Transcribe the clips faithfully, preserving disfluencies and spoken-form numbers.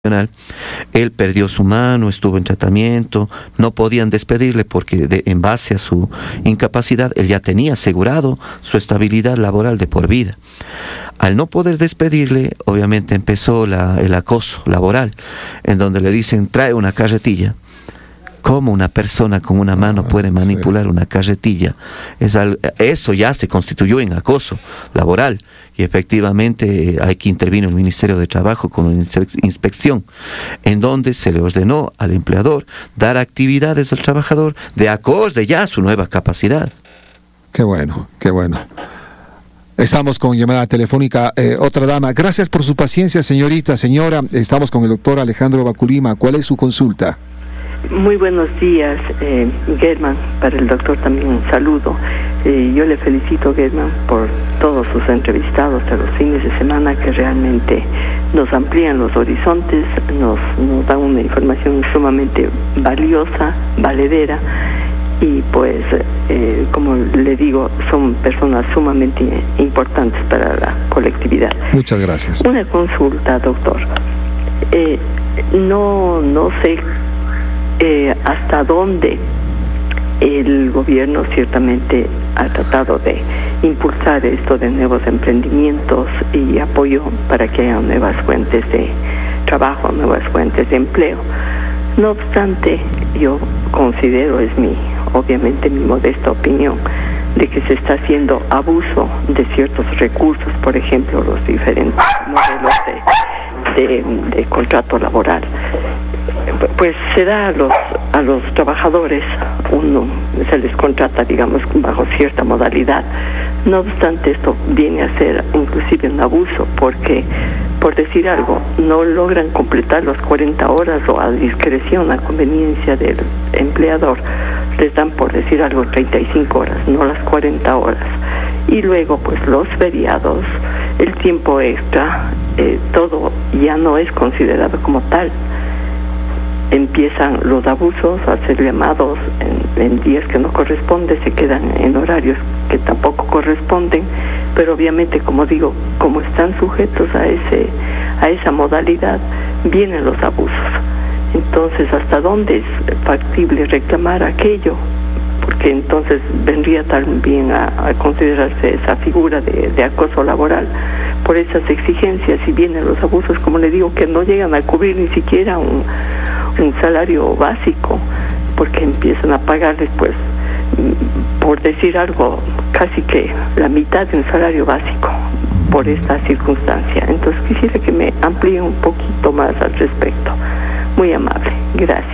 Él perdió su mano, estuvo en tratamiento, no podían despedirle porque de, en base a su incapacidad él ya tenía asegurado su estabilidad laboral de por vida. Al no poder despedirle, obviamente empezó la, el acoso laboral, en donde le dicen, trae una carretilla. ¿Cómo una persona con una mano puede manipular una carretilla? Es al, eso ya se constituyó en acoso laboral. Y efectivamente hay que intervino el Ministerio de Trabajo con una inspección, en donde se le ordenó al empleador dar actividades al trabajador de acorde ya a su nueva capacidad. Qué bueno, qué bueno. Estamos con llamada telefónica. Eh, otra dama, gracias por su paciencia, señorita, señora. Estamos con el doctor Alejandro Baculima. ¿Cuál es su consulta? Muy buenos días, eh, Germán. Para el doctor también un saludo. Eh, yo le felicito, Germán, por todos sus entrevistados de los fines de semana que realmente nos amplían los horizontes, nos, nos dan una información sumamente valiosa, valedera, y pues, eh, como le digo, son personas sumamente importantes para la colectividad. Muchas gracias. Una consulta, doctor. Eh, no, no sé Eh, hasta dónde el gobierno ciertamente ha tratado de impulsar esto de nuevos emprendimientos y apoyo para que haya nuevas fuentes de trabajo, nuevas fuentes de empleo. No obstante, yo considero, es mi, obviamente mi modesta opinión, de que se está haciendo abuso de ciertos recursos, por ejemplo, los diferentes modelos de, de, de contrato laboral. Pues se da a los a los trabajadores, uno se les contrata, digamos, bajo cierta modalidad. No obstante, esto viene a ser inclusive un abuso, porque, por decir algo, no logran completar las cuarenta horas o a discreción, a conveniencia del empleador, les dan, por decir algo, treinta y cinco horas, no las cuarenta horas. Y luego, pues, los feriados, el tiempo extra, eh, todo ya no es considerado como tal. Empiezan los abusos a ser llamados en, en días que no corresponden, se quedan en horarios que tampoco corresponden, pero obviamente, como digo, como están sujetos a ese a esa modalidad, vienen los abusos. Entonces, ¿hasta dónde es factible reclamar aquello? Porque entonces vendría también a, a considerarse esa figura de, de acoso laboral por esas exigencias, y vienen los abusos, como le digo, que no llegan a cubrir ni siquiera un un salario básico, porque empiezan a pagarles, pues, por decir algo, casi que la mitad de un salario básico por esta circunstancia. Entonces quisiera que me amplíe un poquito más al respecto. Muy amable, gracias.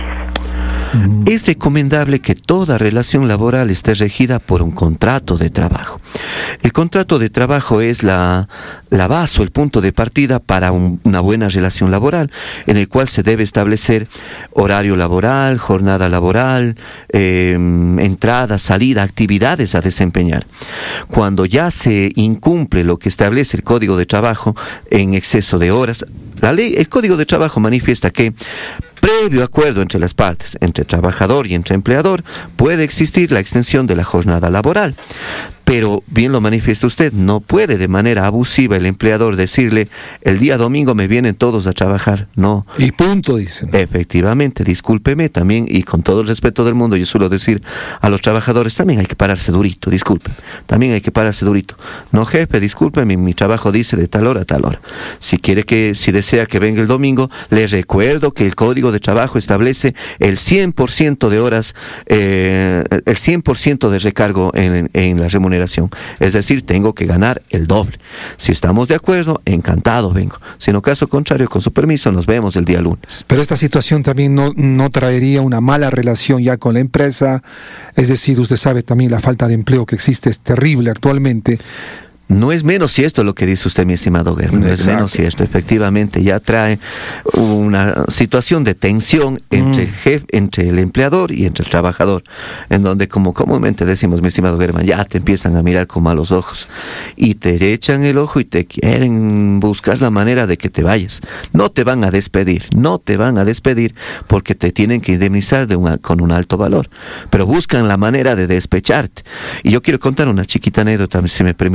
Es recomendable que toda relación laboral esté regida por un contrato de trabajo. El contrato de trabajo es la, la base o el punto de partida para un, una buena relación laboral, en el cual se debe establecer horario laboral, jornada laboral, eh, entrada, salida, actividades a desempeñar. Cuando ya se incumple lo que establece el Código de Trabajo en exceso de horas, la ley, el Código de Trabajo manifiesta que previo acuerdo entre las partes, entre trabajador y entre empleador, puede existir la extensión de la jornada laboral. Pero, bien lo manifiesta usted, no puede de manera abusiva el empleador decirle, el día domingo me vienen todos a trabajar. No. Y punto, dicen. Efectivamente, discúlpeme también, y con todo el respeto del mundo, yo suelo decir a los trabajadores, también hay que pararse durito, disculpen. También hay que pararse durito. No, jefe, discúlpeme, mi trabajo dice de tal hora a tal hora. Si quiere que, si desea que venga el domingo, le recuerdo que el Código de Trabajo establece el cien por ciento de horas, eh, el cien por ciento de recargo en, en la remuneración. Es decir, tengo que ganar el doble. Si estamos de acuerdo, encantado vengo. Si no, caso contrario, con su permiso, nos vemos el día lunes. Pero esta situación también no, no traería una mala relación ya con la empresa. Es decir, usted sabe también la falta de empleo que existe es terrible actualmente. No es menos cierto lo que dice usted, mi estimado Germán, no es menos cierto. Efectivamente, ya trae una situación de tensión entre mm. el jefe, entre el empleador y entre el trabajador, en donde, como comúnmente decimos, mi estimado Germán, ya te empiezan a mirar con malos ojos y te echan el ojo y te quieren buscar la manera de que te vayas. No te van a despedir, no te van a despedir porque te tienen que indemnizar de una, con un alto valor, pero buscan la manera de despecharte. Y yo quiero contar una chiquita anécdota, si me permite, mi estimado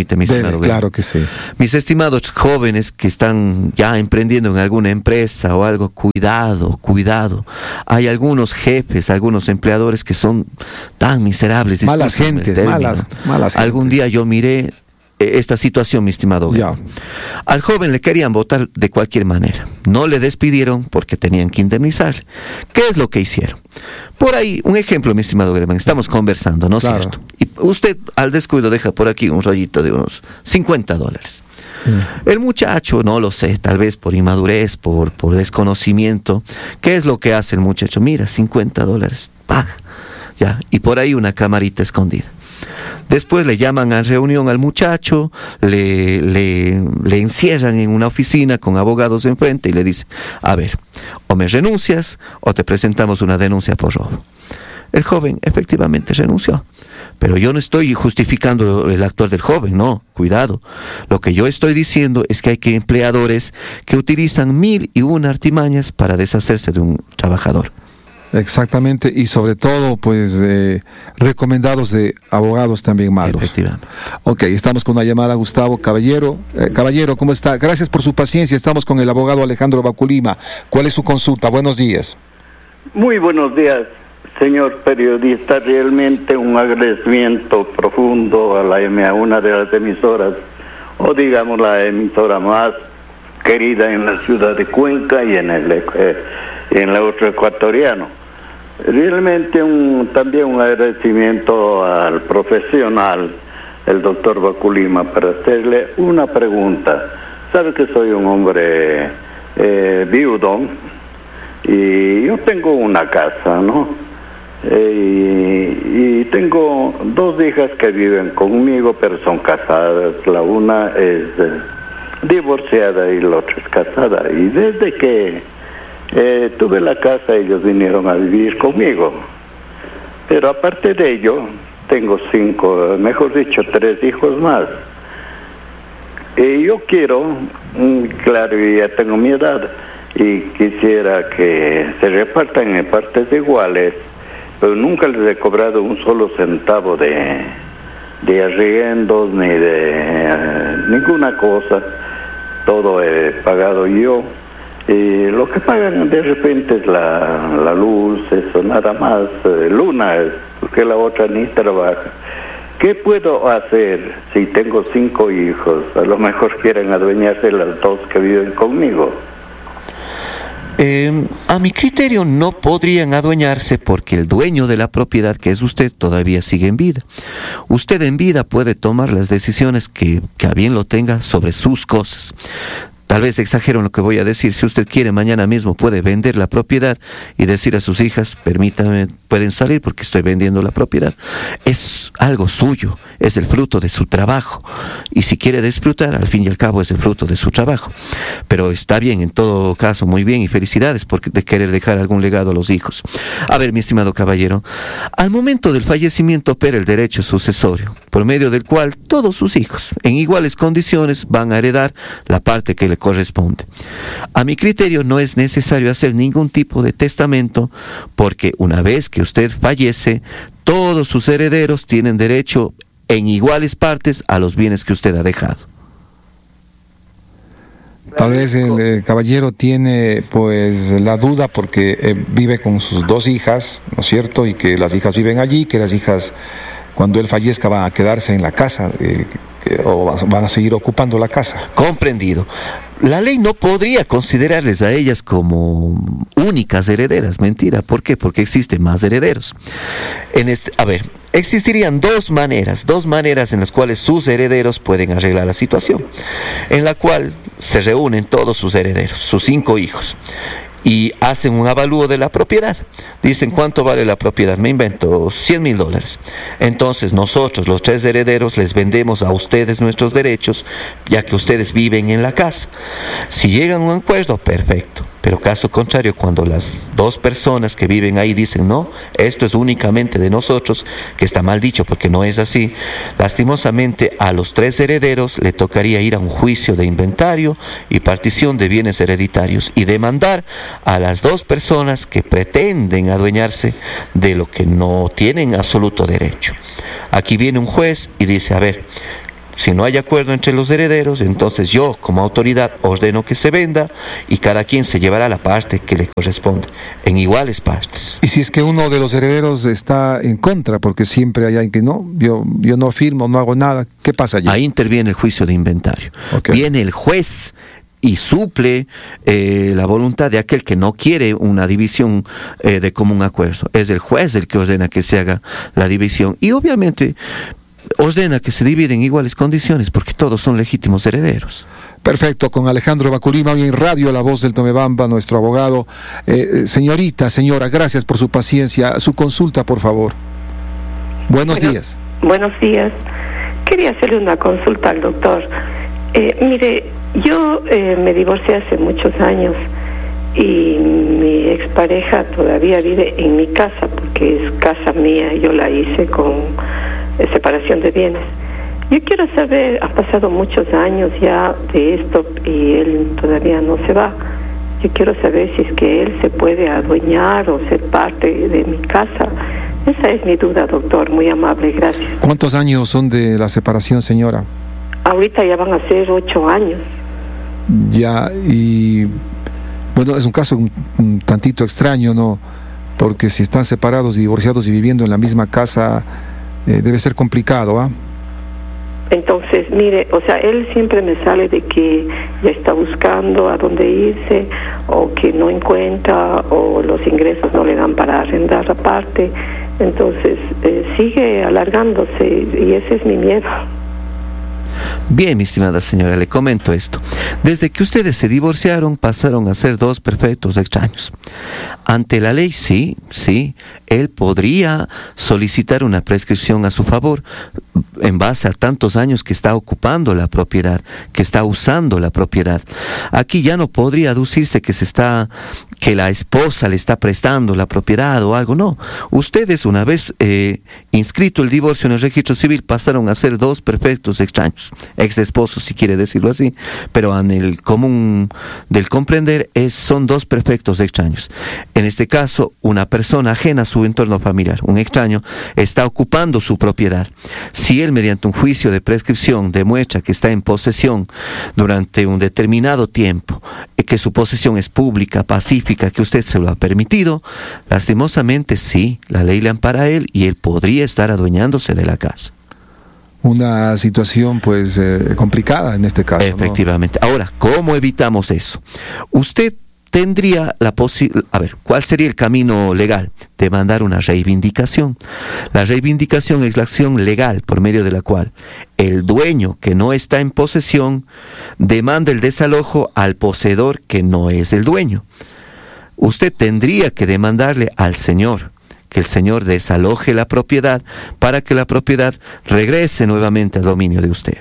estimado. Claro que sí. Mis estimados jóvenes que están ya emprendiendo en alguna empresa o algo, cuidado, cuidado. Hay algunos jefes, algunos empleadores que son tan miserables. Malas gentes, malas, malas Algún gentes. día yo miré esta situación, mi estimado. Ya. Al joven le querían votar de cualquier manera. No le despidieron porque tenían que indemnizar. ¿Qué es lo que hicieron? Por ahí, un ejemplo, mi estimado Germán, estamos conversando, ¿no es Claro. cierto? Y usted al descuido deja por aquí un rollito de unos cincuenta dólares. Mm. El muchacho, no lo sé, tal vez por inmadurez, por, por desconocimiento, ¿qué es lo que hace el muchacho? Mira, cincuenta dólares, paga, ya, y por ahí una camarita escondida. Después le llaman a reunión al muchacho, le, le, le encierran en una oficina con abogados enfrente y le dicen, a ver, o me renuncias o te presentamos una denuncia por robo. El joven efectivamente renunció, pero yo no estoy justificando el actuar del joven, no, cuidado. Lo que yo estoy diciendo es que hay que empleadores que utilizan mil y una artimañas para deshacerse de un trabajador. Exactamente, y sobre todo, pues, eh, recomendados de abogados también malos. Efectivamente. Ok, estamos con una llamada, Gustavo Caballero. Eh, caballero, ¿cómo está? Gracias por su paciencia. Estamos con el abogado Alejandro Baculima. ¿Cuál es su consulta? Buenos días. Muy buenos días, señor periodista. Realmente un agradecimiento profundo a la M A, una de las emisoras, o digamos la emisora más querida en la ciudad de Cuenca y en el, eh, en el otro ecuatoriano. Realmente un, también un agradecimiento al profesional, el doctor Baculima, para hacerle una pregunta. Sabe que soy un hombre eh, viudo y yo tengo una casa, ¿no? Eh, y, y tengo dos hijas que viven conmigo, pero son casadas. La una es eh, divorciada y la otra es casada. Y desde que Eh, tuve la casa, ellos vinieron a vivir conmigo. Pero aparte de ello, tengo cinco, mejor dicho, tres hijos más. Y yo quiero, claro, ya tengo mi edad, y quisiera que se repartan en partes iguales, pero nunca les he cobrado un solo centavo de, de arriendos ni de eh, ninguna cosa. Todo he pagado yo. Y lo que pagan de repente es la, la luz, eso nada más, eh, luna, porque la otra ni trabaja. ¿Qué puedo hacer si tengo cinco hijos? A lo mejor quieren adueñarse las dos que viven conmigo. Eh, a mi criterio no podrían adueñarse porque el dueño de la propiedad, que es usted, todavía sigue en vida. Usted en vida puede tomar las decisiones que, que a bien lo tenga sobre sus cosas. Tal vez exagero en lo que voy a decir. Si usted quiere, mañana mismo puede vender la propiedad y decir a sus hijas, permítanme, pueden salir porque estoy vendiendo la propiedad. Es algo suyo, es el fruto de su trabajo. Y si quiere disfrutar, al fin y al cabo es el fruto de su trabajo. Pero está bien, en todo caso, muy bien, y felicidades por de querer dejar algún legado a los hijos. A ver, mi estimado caballero, al momento del fallecimiento opera el derecho sucesorio, por medio del cual todos sus hijos, en iguales condiciones, van a heredar la parte que le corresponde. A mi criterio no es necesario hacer ningún tipo de testamento porque una vez que usted fallece, todos sus herederos tienen derecho en iguales partes a los bienes que usted ha dejado. Tal vez el eh, caballero tiene pues la duda porque eh, vive con sus dos hijas, ¿no es cierto? Y que las hijas viven allí, que las hijas cuando él fallezca van a quedarse en la casa eh, que, o van a seguir ocupando la casa. Comprendido. La ley no podría considerarles a ellas como únicas herederas, mentira. ¿Por qué? Porque existen más herederos. En este, a ver, existirían dos maneras, dos maneras en las cuales sus herederos pueden arreglar la situación, en la cual se reúnen todos sus herederos, sus cinco hijos, y hacen un avalúo de la propiedad. Dicen, ¿cuánto vale la propiedad? Me invento, cien mil dólares. Entonces nosotros, los tres herederos, les vendemos a ustedes nuestros derechos, ya que ustedes viven en la casa. Si llegan a un acuerdo, perfecto. Pero caso contrario, cuando las dos personas que viven ahí dicen, no, esto es únicamente de nosotros, que está mal dicho porque no es así, lastimosamente a los tres herederos le tocaría ir a un juicio de inventario y partición de bienes hereditarios y demandar a las dos personas que pretenden adueñarse de lo que no tienen absoluto derecho. Aquí viene un juez y dice, a ver, Si no hay acuerdo entre los herederos, entonces yo, como autoridad, ordeno que se venda y cada quien se llevará la parte que le corresponde, en iguales partes. Y si es que uno de los herederos está en contra, porque siempre hay alguien que no, yo, yo no firmo, no hago nada, ¿qué pasa allí? Ahí interviene el juicio de inventario. Okay. Viene el juez y suple eh, la voluntad de aquel que no quiere una división eh, de común acuerdo. Es el juez el que ordena que se haga la división y obviamente ordena que se divide en iguales condiciones porque todos son legítimos herederos. Perfecto, con Alejandro Baculima, hoy en Radio La Voz del Tomebamba, nuestro abogado. Eh, señorita, señora, gracias por su paciencia. Su consulta, por favor. Buenos bueno, días. Buenos días. Quería hacerle una consulta al doctor. Eh, mire, yo eh, me divorcié hace muchos años y mi expareja todavía vive en mi casa porque es casa mía, yo la hice con eh, separación de bienes. Yo quiero saber, ha pasado muchos años ya de esto y él todavía no se va. Yo quiero saber si es que él se puede adueñar o ser parte de mi casa. Esa es mi duda, doctor, muy amable, gracias. ¿Cuántos años son de la separación, señora? Ahorita ya van a ser ocho años. Ya, y bueno, es un caso un, un tantito extraño, ¿no? Porque si están separados, divorciados y viviendo en la misma casa, eh, debe ser complicado, ¿ah? Entonces, mire, o sea, él siempre me sale de que ya está buscando a dónde irse, o que no encuentra, o los ingresos no le dan para arrendar aparte. Entonces, eh, sigue alargándose y ese es mi miedo. Bien, mi estimada señora, le comento esto. Desde que ustedes se divorciaron, pasaron a ser dos perfectos extraños. Ante la ley, sí, sí, él podría solicitar una prescripción a su favor en base a tantos años que está ocupando la propiedad, que está usando la propiedad. Aquí ya no podría aducirse que se está, que la esposa le está prestando la propiedad o algo, no. Ustedes, una vez eh, inscrito el divorcio en el registro civil, pasaron a ser dos perfectos extraños, ex esposos si quiere decirlo así, pero en el común del comprender es, son dos perfectos extraños. En este caso, una persona ajena a su entorno familiar, un extraño, está ocupando su propiedad. Si él, mediante un juicio de prescripción, demuestra que está en posesión durante un determinado tiempo, que su posesión es pública, pacífica, que usted se lo ha permitido, lastimosamente sí, la ley le ampara a él y él podría estar adueñándose de la casa. Una situación pues eh, complicada en este caso. Efectivamente. ¿No? Ahora, ¿cómo evitamos eso? Usted tendría la posibilidad, a ver, ¿cuál sería el camino legal? De mandar una reivindicación. La reivindicación es la acción legal por medio de la cual el dueño que no está en posesión demanda el desalojo al poseedor que no es el dueño. Usted tendría que demandarle al señor que el señor desaloje la propiedad para que la propiedad regrese nuevamente al dominio de usted.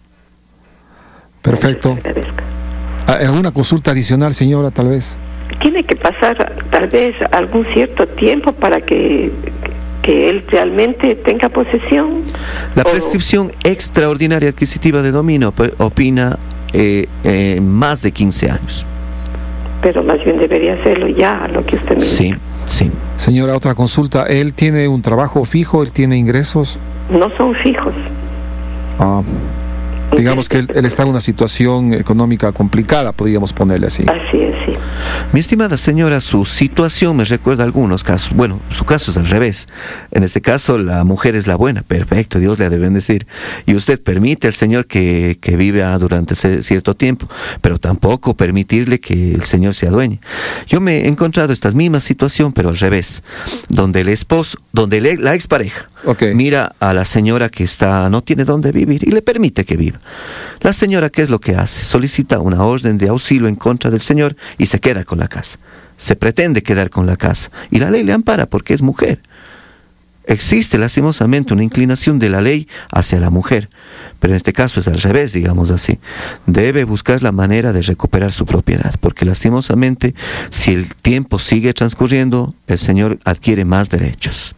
Perfecto. ¿Alguna consulta adicional, señora, tal vez? Tiene que pasar tal vez algún cierto tiempo para que, que él realmente tenga posesión. La prescripción o... extraordinaria adquisitiva de dominio opina eh, eh, más de quince años. Pero más bien debería hacerlo ya, lo que usted me dice. Sí, sí. Señora, otra consulta. ¿Él tiene un trabajo fijo? ¿Él tiene ingresos? No son fijos. Ah. Digamos que él, él está en una situación económica complicada, podríamos ponerle así. Así es, sí. Mi estimada señora, su situación me recuerda a algunos casos. Bueno, su caso es al revés. En este caso, la mujer es la buena. Perfecto, Dios le ha de bendecir. Y usted permite al señor que, que viva durante cierto tiempo, pero tampoco permitirle que el señor se adueñe. Yo me he encontrado esta misma situación, pero al revés. Donde el esposo, donde le, la expareja okay. mira a la señora que está no tiene dónde vivir y le permite que viva. La señora, ¿qué es lo que hace? Solicita una orden de auxilio en contra del señor y se queda con la casa. Se pretende quedar con la casa y la ley le ampara porque es mujer. Existe lastimosamente una inclinación de la ley hacia la mujer, pero en este caso es al revés, digamos así. Debe buscar la manera de recuperar su propiedad, porque lastimosamente si el tiempo sigue transcurriendo, el señor adquiere más derechos.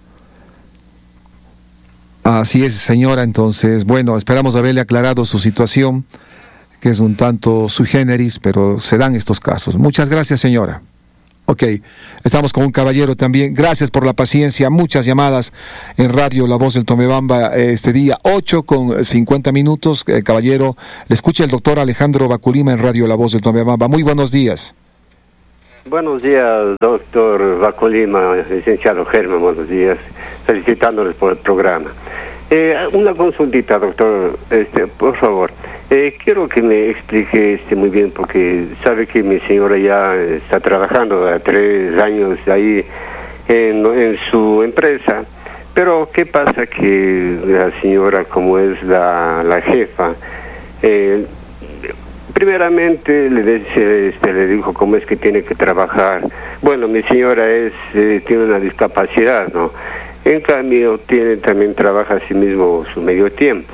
Así es, señora. Entonces, bueno, esperamos haberle aclarado su situación, que es un tanto sui generis, pero se dan estos casos. Muchas gracias, señora. Ok, estamos con un caballero también. Gracias por la paciencia. Muchas llamadas en radio La Voz del Tomebamba este día, ocho con cincuenta minutos. Eh, caballero, le escucha el doctor Alejandro Baculima en radio La Voz del Tomebamba. Muy buenos días. Buenos días, doctor Baculima, licenciado Germán, buenos días. Felicitándoles por el programa. Eh, una consultita, doctor, este, por favor. Eh, quiero que me explique este muy bien, porque sabe que mi señora ya está trabajando a tres años ahí en, en su empresa, pero ¿qué pasa? Que la señora, como es la, la jefa, eh, primeramente le, dice, este, le dijo cómo es que tiene que trabajar. Bueno, mi señora es eh, tiene una discapacidad, ¿no? En cambio, tiene también trabaja a sí mismo su medio tiempo.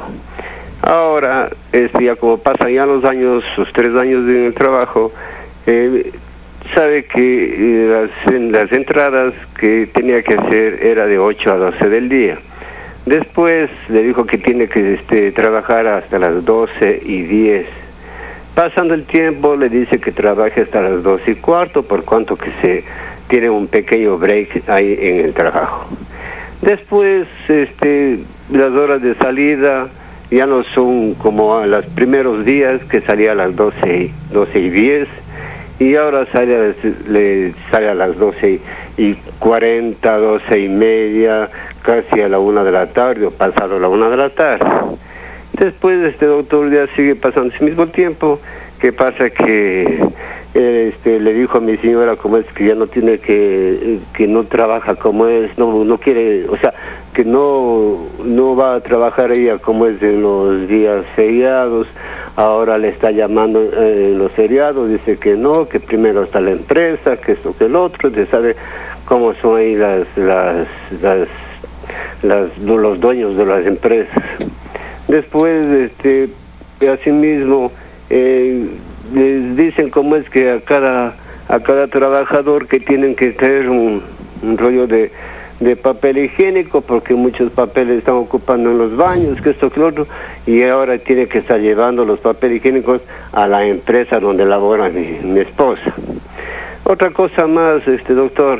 Ahora, este, ya como pasan ya los años, sus tres años en el trabajo, eh, sabe que eh, las, en las entradas que tenía que hacer era de ocho a doce del día. Después le dijo que tiene que este, trabajar hasta las doce y diez. Pasando el tiempo, le dice que trabaje hasta las doce y cuarto, por cuanto que se tiene un pequeño break ahí en el trabajo. Después, este, las horas de salida ya no son como a los primeros días, que salía a las doce y diez, y ahora sale a, le sale a las doce y cuarenta, doce y media, casi a la una de la tarde, o pasado la una de la tarde. Después, este doctor ya sigue pasando ese mismo tiempo. ¿Qué pasa? Que este, le dijo a mi señora como es que ya no tiene que, que no trabaja como es, no no quiere, o sea, que no no va a trabajar ella como es en los días feriados. Ahora le está llamando eh, en los feriados, dice que no, que primero está la empresa, que esto, que el otro. Usted sabe cómo son ahí las, las, las, las los dueños de las empresas. Después, este, asimismo, eh, les dicen cómo es que a cada a cada trabajador que tienen que traer un, un rollo de, de papel higiénico, porque muchos papeles están ocupando en los baños, que esto, que lo otro, y ahora tiene que estar llevando los papeles higiénicos a la empresa donde labora mi, mi esposa. Otra cosa más, este doctor,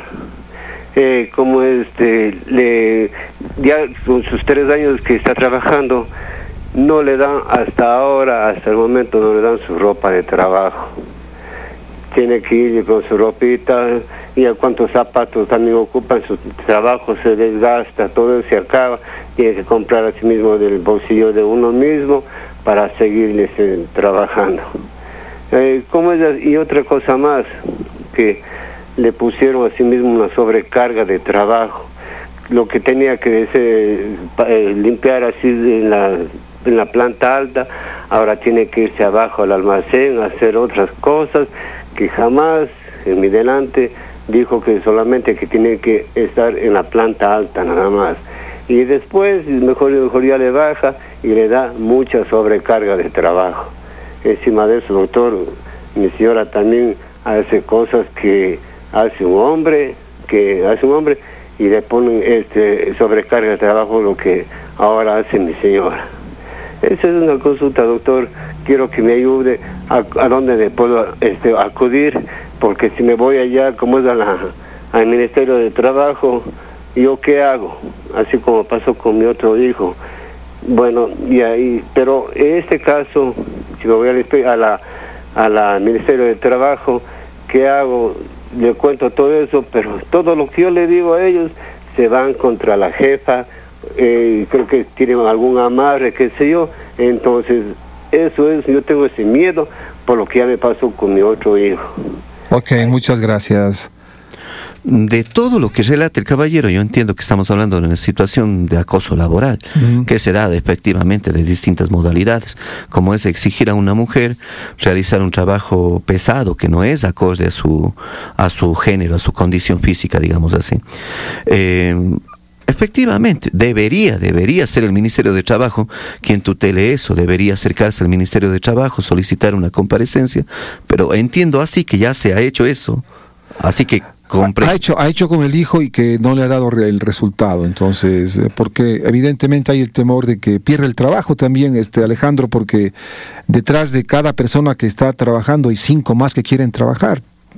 eh, como este, le, ya con sus tres años que está trabajando, no le dan hasta ahora, hasta el momento no le dan su ropa de trabajo. Tiene que ir con su ropita, y a cuántos zapatos también ocupan, su trabajo se desgasta, todo se acaba, tiene que comprar a sí mismo del bolsillo de uno mismo para seguir eh, trabajando. Eh, ¿cómo es? Y otra cosa más, que le pusieron a sí mismo una sobrecarga de trabajo. Lo que tenía que eh, limpiar así en la en la planta alta, ahora tiene que irse abajo al almacén a hacer otras cosas que jamás en mi delante dijo que solamente que tiene que estar en la planta alta nada más. Y después mejor y mejor ya le baja y le da mucha sobrecarga de trabajo. Encima de eso, doctor, mi señora también hace cosas que hace un hombre, que hace un hombre y le ponen este sobrecarga de trabajo lo que ahora hace mi señora. Esa es una consulta, doctor. Quiero que me ayude a, a dónde me puedo este, acudir, porque si me voy allá, como es a la, al Ministerio de Trabajo, ¿yo qué hago? Así como pasó con mi otro hijo. Bueno, y ahí, pero en este caso, si me voy a, a la a la Ministerio de Trabajo, ¿qué hago? Le cuento todo eso, pero todo lo que yo le digo a ellos se van contra la jefa. Eh, creo que tienen algún amarre, qué sé yo. Entonces, eso es, yo tengo ese miedo por lo que ya me pasó con mi otro hijo. Ok, muchas gracias. De todo lo que relata el caballero, yo entiendo que estamos hablando de una situación de acoso laboral, uh-huh. que se da efectivamente de distintas modalidades, como es exigir a una mujer realizar un trabajo pesado que no es acorde a su, a su género, a su condición física, digamos así. Eh, Efectivamente, debería, debería ser el Ministerio de Trabajo quien tutele eso, debería acercarse al Ministerio de Trabajo, solicitar una comparecencia, pero entiendo así que ya se ha hecho eso, así que compre... ha hecho ha hecho con el hijo y que no le ha dado el resultado, entonces, porque evidentemente hay el temor de que pierda el trabajo también, este Alejandro, porque detrás de cada persona que está trabajando hay cinco más que quieren trabajar.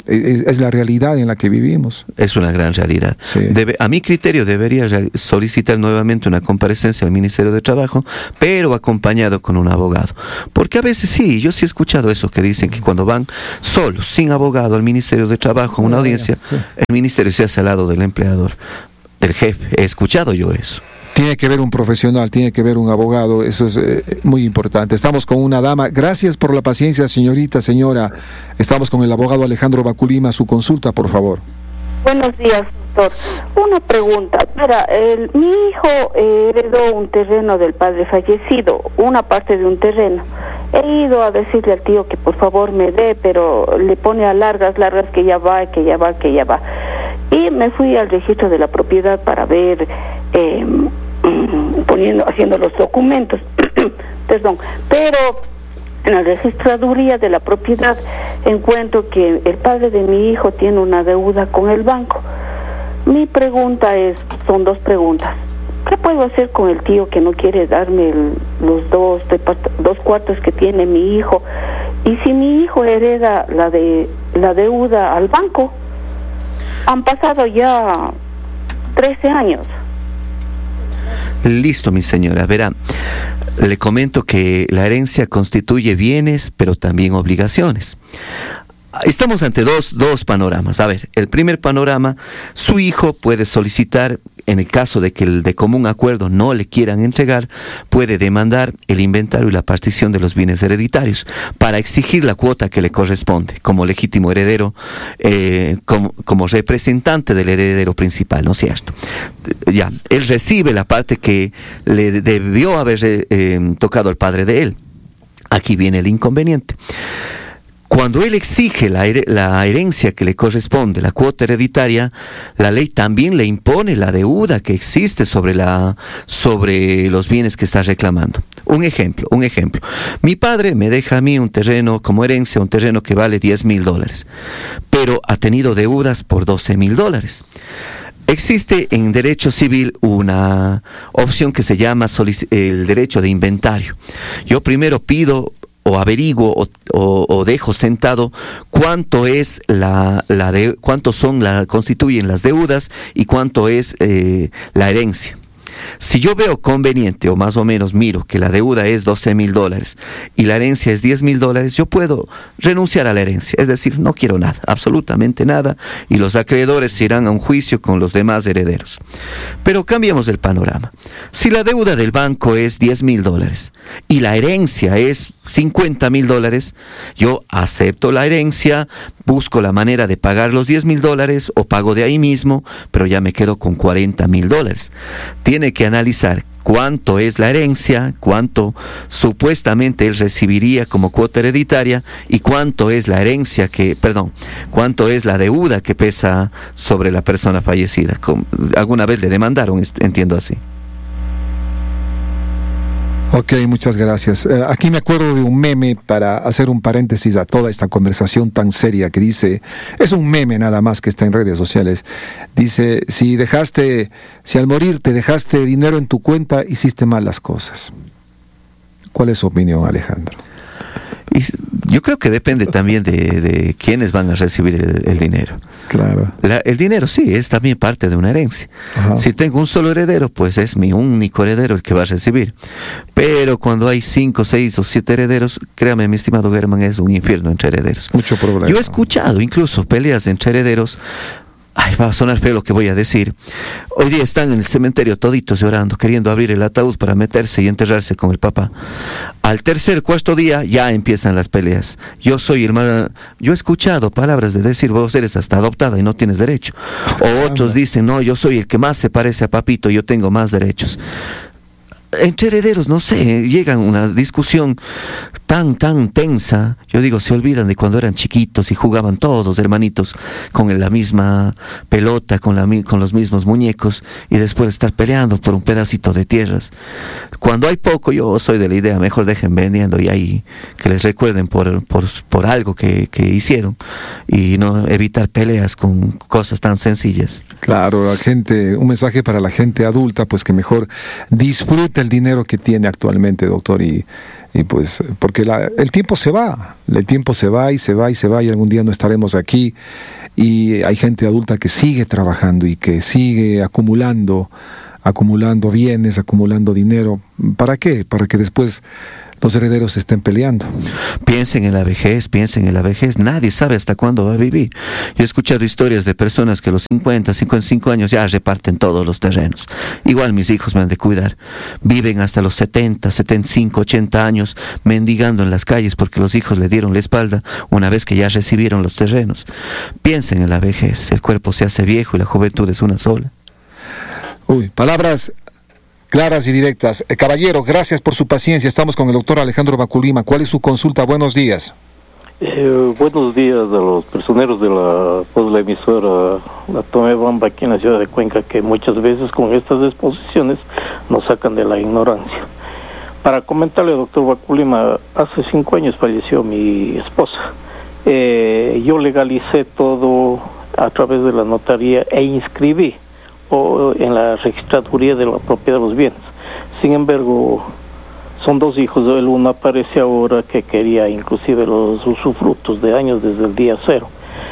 Es, es la realidad en la que vivimos. Es una gran realidad. Sí. Debe, a mi criterio debería solicitar nuevamente una comparecencia al Ministerio de Trabajo, pero acompañado con un abogado. Porque a veces sí, yo sí he escuchado eso que dicen que cuando van solos, sin abogado, al Ministerio de Trabajo, a una audiencia, el ministerio se hace al lado del empleador, del jefe. He escuchado yo eso. Tiene que ver un profesional, tiene que ver un abogado, eso es eh, muy importante. Estamos con una dama. Gracias por la paciencia, señorita, señora. Estamos con el abogado Alejandro Baculima. Su consulta, por favor. Buenos días, doctor. Una pregunta. Mira, el, mi hijo eh, heredó un terreno del padre fallecido, una parte de un terreno. He ido a decirle al tío que por favor me dé, pero le pone a largas, largas que ya va, que ya va, que ya va. Y me fui al registro de la propiedad para ver... Eh, poniendo, haciendo los documentos, perdón, pero en la registraduría de la propiedad encuentro que el padre de mi hijo tiene una deuda con el banco. Mi pregunta es, son dos preguntas. ¿Qué puedo hacer con el tío que no quiere darme el, los dos, dos cuartos que tiene mi hijo? Y si mi hijo hereda la de la deuda al banco, han pasado ya trece años. Listo, mi señora. Verá, le comento que la herencia constituye bienes, pero también obligaciones. Estamos ante dos, dos panoramas. A ver, el primer panorama, su hijo puede solicitar, en el caso de que el de común acuerdo no le quieran entregar, puede demandar el inventario y la partición de los bienes hereditarios para exigir la cuota que le corresponde como legítimo heredero, eh, como, como representante del heredero principal, ¿no es cierto? Ya, él recibe la parte que le debió haber eh, tocado al padre de él. Aquí viene el inconveniente. Cuando él exige la, her- la herencia que le corresponde, la cuota hereditaria, la ley también le impone la deuda que existe sobre, la, sobre los bienes que está reclamando. Un ejemplo, un ejemplo. Mi padre me deja a mí un terreno como herencia, un terreno que vale diez mil dólares, pero ha tenido deudas por doce mil dólares. Existe en derecho civil una opción que se llama solic- el derecho de inventario. Yo primero pido o averiguo o, o, o dejo sentado cuánto es la, la de, cuánto son la constituyen las deudas y cuánto es eh, la herencia. Si yo veo conveniente o más o menos miro que la deuda es doce mil dólares y la herencia es diez mil dólares, yo puedo renunciar a la herencia, es decir, no quiero nada, absolutamente nada, y los acreedores irán a un juicio con los demás herederos. Pero cambiamos el panorama. Si la deuda del banco es diez mil dólares y la herencia es cincuenta mil dólares, yo acepto la herencia, busco la manera de pagar los diez mil dólares o pago de ahí mismo, pero ya me quedo con cuarenta mil dólares. Tiene que analizar cuánto es la herencia, cuánto supuestamente él recibiría como cuota hereditaria y cuánto es la herencia que, perdón, cuánto es la deuda que pesa sobre la persona fallecida. Alguna vez le demandaron, entiendo así. Ok, muchas gracias. Eh, aquí me acuerdo de un meme para hacer un paréntesis a toda esta conversación tan seria que dice, es un meme nada más que está en redes sociales, dice, si dejaste, si al morir te dejaste dinero en tu cuenta, hiciste mal las cosas. ¿Cuál es su opinión, Alejandro? Y yo creo que depende también de, de quiénes van a recibir el, el dinero. Claro. La, el dinero sí, es también parte de una herencia. Ajá. Si tengo un solo heredero, pues es mi único heredero el que va a recibir. Pero cuando hay cinco, seis o siete herederos, créame, mi estimado Germán, es un infierno entre herederos. Mucho problema. Yo he escuchado incluso peleas entre herederos. Ay, va a sonar feo lo que voy a decir. Hoy día están en el cementerio toditos llorando, queriendo abrir el ataúd para meterse y enterrarse con el papá. Al tercer, cuarto día ya empiezan las peleas. Yo soy hermana. Yo he escuchado palabras de decir, vos eres hasta adoptada y no tienes derecho. O otros dicen, no, yo soy el que más se parece a papito, yo tengo más derechos. Entre herederos, no sé, llegan a una discusión tan, tan tensa. Yo digo, se olvidan de cuando eran chiquitos y jugaban todos, hermanitos, con la misma pelota, con, la, con los mismos muñecos, y después estar peleando por un pedacito de tierras. Cuando hay poco, yo soy de la idea, mejor dejen vendiendo y ahí que les recuerden por, por, por algo que, que hicieron, y no evitar peleas con cosas tan sencillas. Claro, la gente, un mensaje para la gente adulta, pues que mejor disfrute el el dinero que tiene actualmente, doctor, y, y pues, porque la, el tiempo se va, el tiempo se va y se va y se va y algún día no estaremos aquí y hay gente adulta que sigue trabajando y que sigue acumulando, acumulando bienes, acumulando dinero. ¿Para qué? Para que después los herederos estén peleando. Piensen en la vejez, piensen en la vejez. Nadie sabe hasta cuándo va a vivir. Yo he escuchado historias de personas que a los cincuenta, cincuenta y cinco años ya reparten todos los terrenos. Igual mis hijos me han de cuidar. Viven hasta los setenta, setenta y cinco, ochenta años mendigando en las calles porque los hijos le dieron la espalda una vez que ya recibieron los terrenos. Piensen en la vejez. El cuerpo se hace viejo y la juventud es una sola. Uy, palabras claras y directas. Eh, caballero, gracias por su paciencia. Estamos con el doctor Alejandro Baculima. ¿Cuál es su consulta? Buenos días. Eh, buenos días a los personeros de la, pues, la emisora La Tomebamba aquí en la ciudad de Cuenca, que muchas veces con estas exposiciones nos sacan de la ignorancia. Para comentarle, doctor Baculima, hace cinco años falleció mi esposa. Eh, yo legalicé todo a través de la notaría e inscribí o en la registraduría de la propiedad de los bienes. Sin embargo, son dos hijos. El uno aparece ahora que quería inclusive los usufructos de años desde el día cero.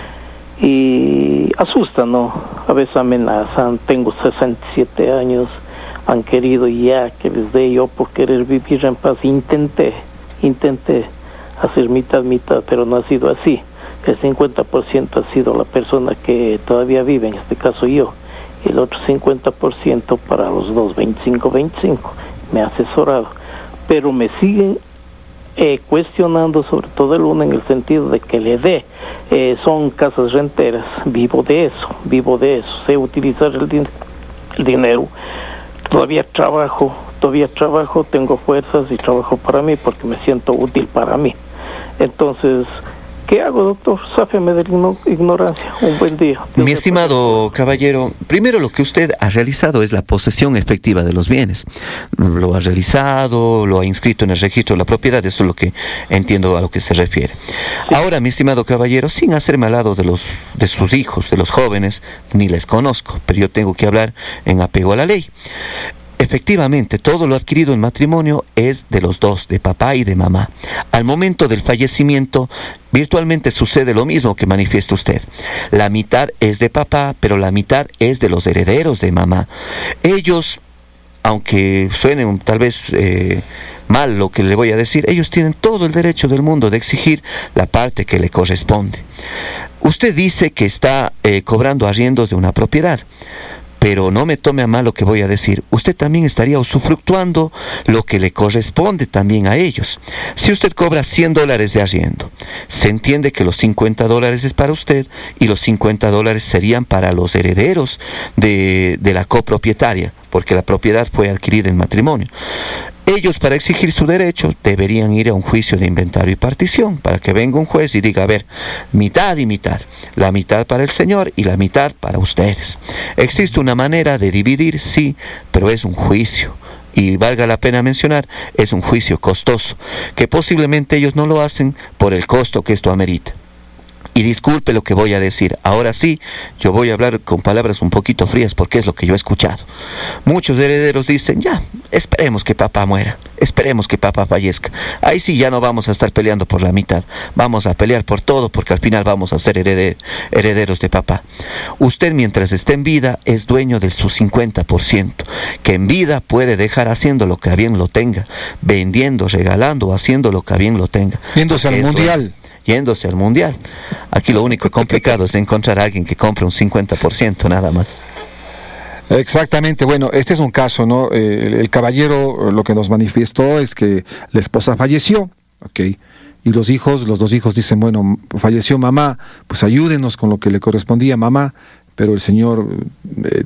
Y asusta, ¿no? A veces amenazan. Tengo sesenta y siete años. Han querido ya que les dé yo por querer vivir en paz. Intenté, intenté hacer mitad, mitad, pero no ha sido así. El cincuenta por ciento ha sido la persona que todavía vive, en este caso yo. El otro cincuenta por ciento para los dos, veinticinco veinticinco, me ha asesorado. Pero me siguen eh, cuestionando, sobre todo el uno, en el sentido de que le dé. Eh, son casas renteras, vivo de eso, vivo de eso. Sé utilizar el, din- el dinero. Todavía trabajo, todavía trabajo, tengo fuerzas y trabajo para mí porque me siento útil para mí. Entonces, ¿qué hago, doctor? Sáfeme de la ignorancia. Un buen día. Mi estimado caballero, primero lo que usted ha realizado es la posesión efectiva de los bienes. Lo ha realizado, lo ha inscrito en el registro de la propiedad, eso es lo que entiendo a lo que se refiere. Sí. Ahora, mi estimado caballero, sin hacerme al lado de los de sus hijos, de los jóvenes, ni les conozco, pero yo tengo que hablar en apego a la ley. Efectivamente, todo lo adquirido en matrimonio es de los dos, de papá y de mamá. Al momento del fallecimiento, virtualmente sucede lo mismo que manifiesta usted. La mitad es de papá, pero la mitad es de los herederos de mamá. Ellos, aunque suene un, tal vez eh, mal lo que le voy a decir, ellos tienen todo el derecho del mundo de exigir la parte que le corresponde. Usted dice que está eh, cobrando arriendos de una propiedad. Pero no me tome a mal lo que voy a decir. Usted también estaría usufructuando lo que le corresponde también a ellos. Si usted cobra cien dólares de arriendo, se entiende que los cincuenta dólares es para usted y los cincuenta dólares serían para los herederos de, de la copropietaria, porque la propiedad fue adquirida en matrimonio. Ellos, para exigir su derecho, deberían ir a un juicio de inventario y partición, para que venga un juez y diga, a ver, mitad y mitad, la mitad para el señor y la mitad para ustedes. Existe una manera de dividir, sí, pero es un juicio. Y valga la pena mencionar, es un juicio costoso, que posiblemente ellos no lo hacen por el costo que esto amerita. Y disculpe lo que voy a decir. Ahora sí, yo voy a hablar con palabras un poquito frías porque es lo que yo he escuchado. Muchos herederos dicen, ya, esperemos que papá muera, esperemos que papá fallezca. Ahí sí ya no vamos a estar peleando por la mitad, vamos a pelear por todo porque al final vamos a ser hereder- herederos de papá. Usted mientras esté en vida es dueño de su cincuenta por ciento, que en vida puede dejar haciendo lo que a bien lo tenga, vendiendo, regalando, haciendo lo que a bien lo tenga. Yéndose al mundial. Dueño. Yéndose al mundial. Aquí lo único complicado es encontrar a alguien que compre un cincuenta por ciento nada más. Exactamente, bueno, este es un caso, ¿no? Eh, el, el caballero lo que nos manifestó es que la esposa falleció, ¿ok? Y los hijos, los dos hijos dicen, bueno, falleció mamá, pues ayúdenos con lo que le correspondía a mamá, pero el señor eh,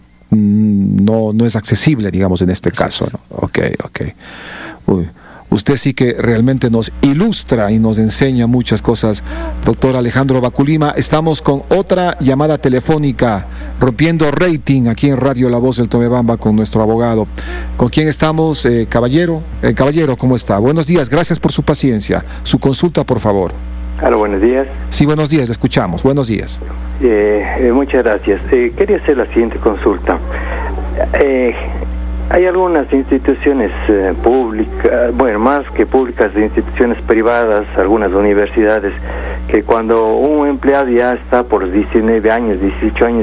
no, no es accesible, digamos, en este caso, ¿no? Ok, ok. Uy. Usted sí que realmente nos ilustra y nos enseña muchas cosas, doctor Alejandro Baculima. Estamos con otra llamada telefónica, rompiendo rating aquí en Radio La Voz del Tomebamba con nuestro abogado. ¿Con quién estamos, eh, caballero? Eh, caballero, ¿cómo está? Buenos días, gracias por su paciencia. Su consulta, por favor. Hola, buenos días. Sí, buenos días, le escuchamos. Buenos días. Eh, eh, muchas gracias. Eh, quería hacer la siguiente consulta. Eh, Hay algunas instituciones eh, públicas, bueno, más que públicas, instituciones privadas, algunas universidades, que cuando un empleado ya está por los diecinueve años, dieciocho años,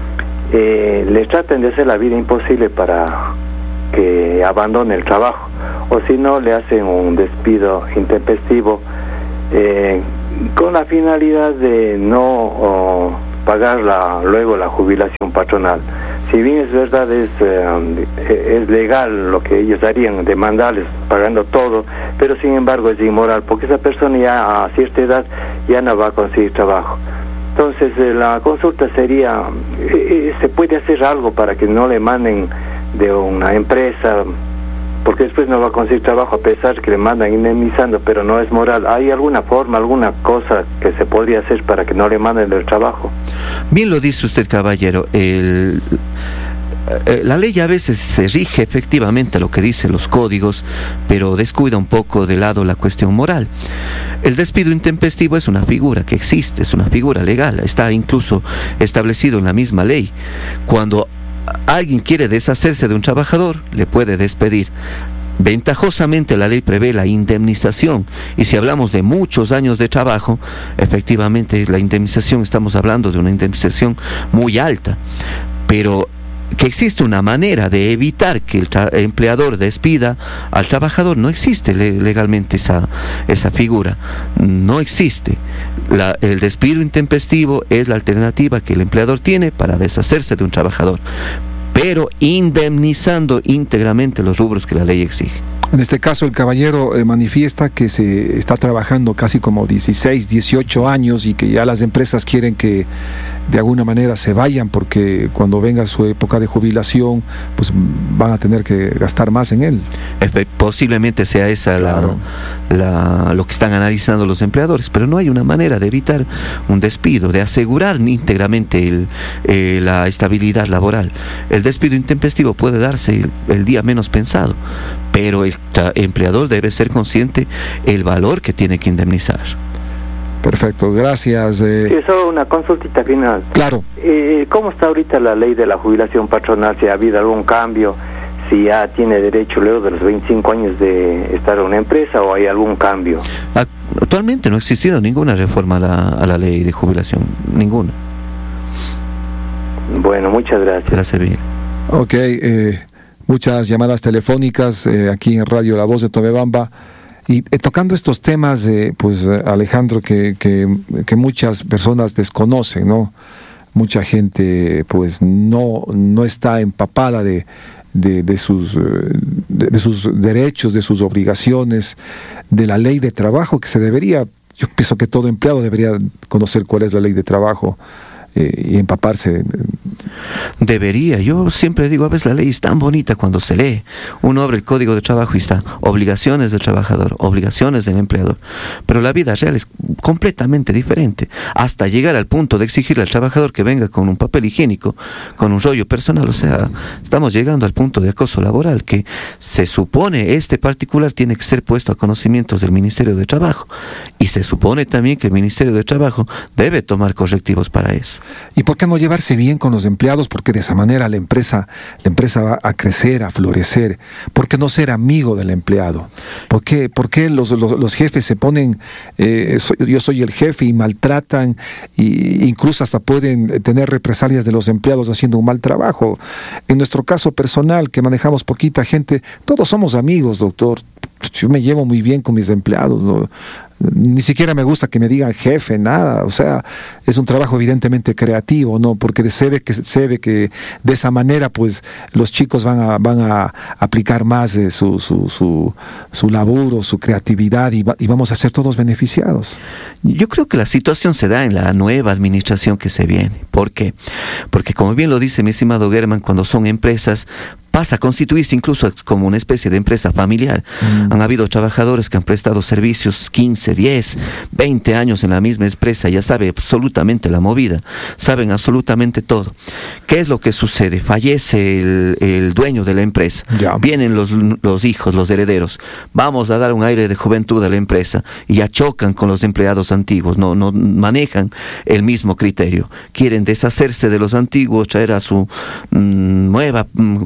eh, le tratan de hacer la vida imposible para que abandone el trabajo, o si no, le hacen un despido intempestivo eh, con la finalidad de no oh, pagar la, luego la jubilación patronal. Si bien es verdad, es, eh, es legal lo que ellos harían, demandarles pagando todo, pero sin embargo es inmoral, porque esa persona ya a cierta edad ya no va a conseguir trabajo. Entonces eh, la consulta sería, eh, ¿se puede hacer algo para que no le manden de una empresa? Porque después no va a conseguir trabajo a pesar que le mandan indemnizando, pero no es moral. ¿Hay alguna forma, alguna cosa que se podría hacer para que no le manden del trabajo? Bien lo dice usted, caballero. El, eh, la ley a veces se rige efectivamente a lo que dicen los códigos, pero descuida un poco de lado la cuestión moral. El despido intempestivo es una figura que existe, es una figura legal, está incluso establecido en la misma ley. Cuando alguien quiere deshacerse de un trabajador, le puede despedir. Ventajosamente la ley prevé la indemnización, y si hablamos de muchos años de trabajo, efectivamente la indemnización, estamos hablando de una indemnización muy alta, pero que existe una manera de evitar que el tra- empleador despida al trabajador, no existe le- legalmente esa, esa figura, no existe. La, el despido intempestivo es la alternativa que el empleador tiene para deshacerse de un trabajador, pero indemnizando íntegramente los rubros que la ley exige. En este caso el caballero eh, manifiesta que se está trabajando casi como dieciséis, dieciocho años y que ya las empresas quieren que de alguna manera se vayan porque cuando venga su época de jubilación pues van a tener que gastar más en él. Posiblemente sea esa claro. la, la, lo que están analizando los empleadores, pero no hay una manera de evitar un despido, de asegurar íntegramente el, eh, la estabilidad laboral. El despido intempestivo puede darse el, el día menos pensado, pero el empleador debe ser consciente el valor que tiene que indemnizar. Perfecto, gracias. Eh... Sí, solo una consultita final. Claro. Eh, ¿Cómo está ahorita la ley de la jubilación patronal? ¿Si ha habido algún cambio? ¿Si ya tiene derecho luego de los veinticinco años de estar en una empresa o hay algún cambio? Actualmente no ha existido ninguna reforma a la, a la ley de jubilación, ninguna. Bueno, muchas gracias. Para servir. Ok, eh, muchas llamadas telefónicas eh, aquí en Radio La Voz de Tomebamba. Y eh, tocando estos temas, eh, pues Alejandro, que, que, que muchas personas desconocen, ¿no? Mucha gente pues no, no está empapada de, de, de, sus, de, de sus derechos, de sus obligaciones, de la ley de trabajo que se debería, yo pienso que todo empleado debería conocer cuál es la ley de trabajo eh, y empaparse. Debería, yo siempre digo, a veces la ley es tan bonita cuando se lee. Uno abre el código de trabajo y está obligaciones del trabajador, obligaciones del empleador, pero la vida real es completamente diferente, hasta llegar al punto de exigirle al trabajador que venga con un papel higiénico, con un rollo personal. O sea, estamos llegando al punto de acoso laboral que se supone este particular tiene que ser puesto a conocimientos del Ministerio de Trabajo, y se supone también que el Ministerio de Trabajo debe tomar correctivos para eso. ¿Y por qué no llevarse bien con los empleados? Porque de esa manera la empresa, la empresa va a crecer, a florecer. ¿Por qué no ser amigo del empleado? ¿Por qué, por qué los, los, los jefes se ponen, eh, soy, yo soy el jefe, y maltratan, e incluso hasta pueden tener represalias de los empleados haciendo un mal trabajo? En nuestro caso personal, que manejamos poquita gente, todos somos amigos, doctor. Yo me llevo muy bien con mis empleados, ¿no? Ni siquiera me gusta que me digan jefe, nada. O sea, es un trabajo evidentemente creativo, ¿no? Porque de sé de que sé de que de esa manera pues los chicos van a van a aplicar más de su su su, su laburo, su creatividad, y, va, y vamos a ser todos beneficiados. Yo creo que la situación se da en la nueva administración que se viene. ¿Por qué? Porque, como bien lo dice mi estimado Germán, cuando son empresas pasa a constituirse incluso como una especie de empresa familiar. Mm. Han habido trabajadores que han prestado servicios quince, diez, veinte años en la misma empresa, ya sabe absolutamente la movida, saben absolutamente todo. ¿Qué es lo que sucede? Fallece el, el dueño de la empresa, ya. Vienen los, los hijos, los herederos, vamos a dar un aire de juventud a la empresa, y ya chocan con los empleados antiguos, no, no manejan el mismo criterio, quieren deshacerse de los antiguos, traer a su mmm, nueva mmm,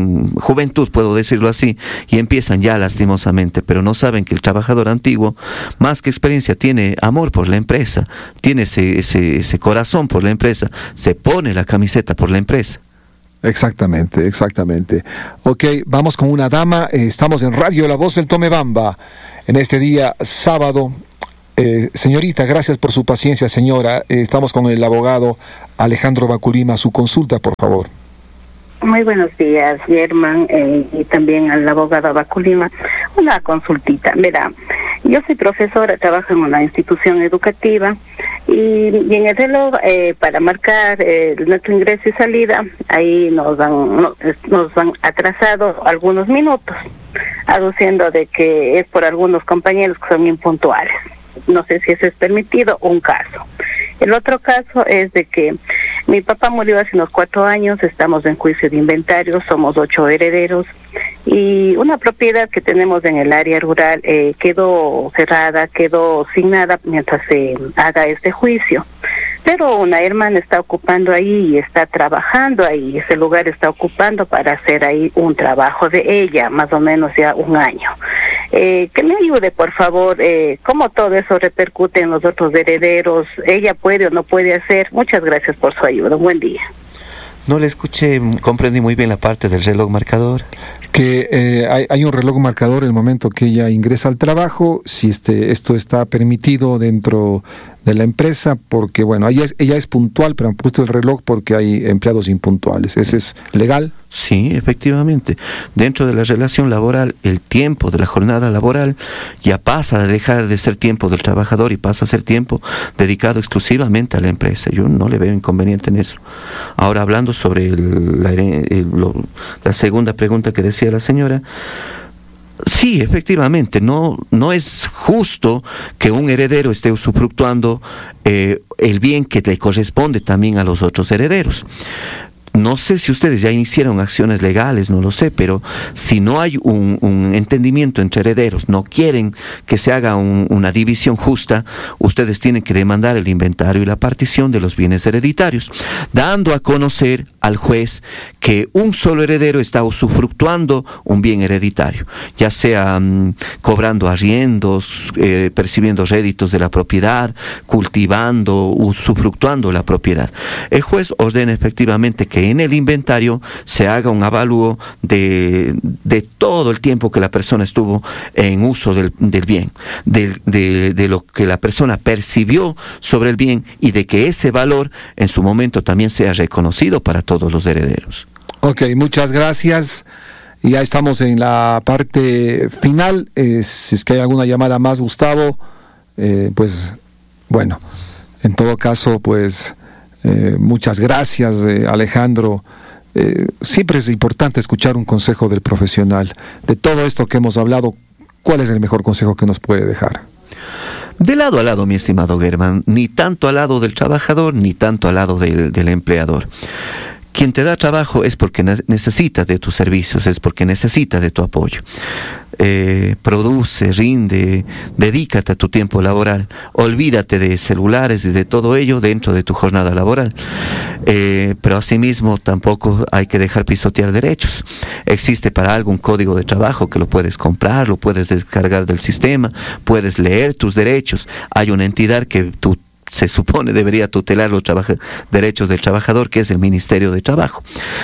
tienen juventud, puedo decirlo así, y empiezan ya lastimosamente, pero no saben que el trabajador antiguo, más que experiencia, tiene amor por la empresa, tiene ese, ese, ese corazón por la empresa, se pone la camiseta por la empresa. Exactamente, exactamente. Ok, vamos con una dama. Eh, estamos en Radio La Voz del Tomebamba en este día sábado. Eh, señorita, gracias por su paciencia, señora. Eh, estamos con el abogado Alejandro Baculima. Su consulta, por favor. Muy buenos días, Germán, eh, y también al abogado Baculima. Una consultita. Mira, yo soy profesora, trabajo en una institución educativa y, y en el reloj eh, para marcar eh, nuestro ingreso y salida, ahí nos han, nos, nos han atrasado algunos minutos, aduciendo de que es por algunos compañeros que son impuntuales. No sé si eso es permitido, un caso. El otro caso es de que mi papá murió hace unos cuatro años, estamos en juicio de inventario, somos ocho herederos y una propiedad que tenemos en el área rural eh, quedó cerrada, quedó sin nada mientras se haga este juicio. Pero una hermana está ocupando ahí y está trabajando ahí, ese lugar está ocupando para hacer ahí un trabajo de ella, más o menos ya un año. Eh, que me ayude, por favor, eh, cómo todo eso repercute en los otros herederos, ella puede o no puede hacer. Muchas gracias por su ayuda, buen día. No le escuché, comprendí muy bien la parte del reloj marcador. Que eh, hay, hay un reloj marcador el momento que ella ingresa al trabajo, si este esto está permitido dentro de la empresa, porque bueno, ella es, ella es puntual, pero han puesto el reloj porque hay empleados impuntuales. ¿Ese es legal? Sí, efectivamente. Dentro de la relación laboral, el tiempo de la jornada laboral ya pasa a dejar de ser tiempo del trabajador y pasa a ser tiempo dedicado exclusivamente a la empresa. Yo no le veo inconveniente en eso. Ahora, hablando sobre el, la, el, lo, la segunda pregunta que decía la señora, sí, efectivamente, no, no es justo que un heredero esté usufructuando eh, el bien que le corresponde también a los otros herederos. No sé si ustedes ya iniciaron acciones legales, no lo sé, pero si no hay un, un entendimiento entre herederos, no quieren que se haga un, una división justa, ustedes tienen que demandar el inventario y la partición de los bienes hereditarios, dando a conocer al juez que un solo heredero está usufructuando un bien hereditario, ya sea um, cobrando arriendos, eh, percibiendo réditos de la propiedad, cultivando, usufructuando la propiedad. El juez ordena efectivamente que en el inventario se haga un avalúo de, de todo el tiempo que la persona estuvo en uso del, del bien, de, de, de lo que la persona percibió sobre el bien y de que ese valor en su momento también sea reconocido para todos los herederos. Ok, muchas gracias. Ya estamos en la parte final. Eh, si es que hay alguna llamada más, Gustavo, eh, pues bueno, en todo caso, pues Eh, muchas gracias, eh, Alejandro. Eh, siempre es importante escuchar un consejo del profesional. De todo esto que hemos hablado, ¿cuál es el mejor consejo que nos puede dejar? De lado a lado, mi estimado Germán, ni tanto al lado del trabajador, ni tanto al lado del, del empleador. Quien te da trabajo es porque necesita de tus servicios, es porque necesita de tu apoyo. Eh, produce, rinde, dedícate a tu tiempo laboral, olvídate de celulares y de todo ello dentro de tu jornada laboral. Eh, pero asimismo tampoco hay que dejar pisotear derechos. Existe para algo un código de trabajo que lo puedes comprar, lo puedes descargar del sistema, puedes leer tus derechos. Hay una entidad que tú se supone debería tutelar los trabaja- derechos del trabajador, que es el Ministerio de Trabajo.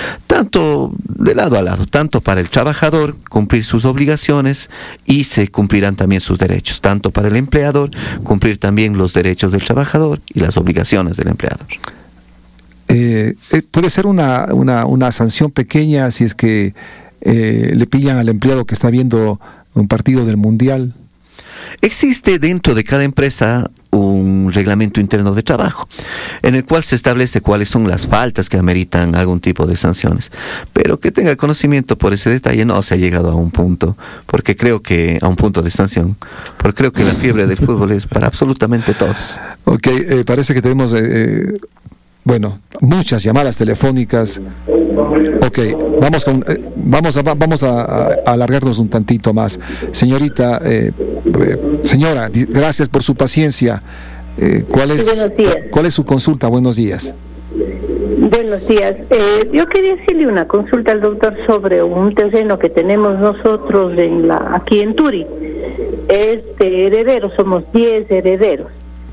Tanto de lado a lado, tanto para el trabajador cumplir sus obligaciones y se cumplirán también sus derechos, tanto para el empleador cumplir también los derechos del trabajador y las obligaciones del empleador. Eh, eh, puede ser una, una, una sanción pequeña si es que eh, le pillan al empleado que está viendo un partido del Mundial. Existe dentro de cada empresa un reglamento interno de trabajo, en el cual se establece cuáles son las faltas que ameritan algún tipo de sanciones. Pero que tenga conocimiento por ese detalle, no se ha llegado a un punto, porque creo que a un punto de sanción, porque creo que la fiebre del fútbol es para absolutamente todos. Ok, eh, parece que tenemos... Eh, Bueno, muchas llamadas telefónicas. Ok, vamos con, eh, vamos a vamos a, a alargarnos un tantito más. Señorita, eh, eh, señora, di- gracias por su paciencia. Eh, ¿cuál es Sí, buenos días. cuál es su consulta? Buenos días. Buenos días. Eh, yo quería hacerle una consulta al doctor sobre un terreno que tenemos nosotros en la aquí en Turi. Es de herederos, somos diez herederos.